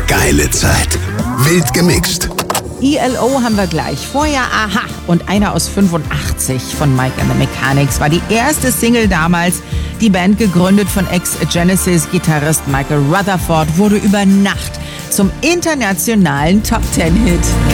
geile Zeit. Wild gemixt. ELO haben wir gleich. Vorher Aha und einer aus 85 von Mike and the Mechanics war die erste Single damals. Die Band, gegründet von Ex-Genesis-Gitarrist Michael Rutherford, wurde über Nacht zum internationalen Top-10-Hit.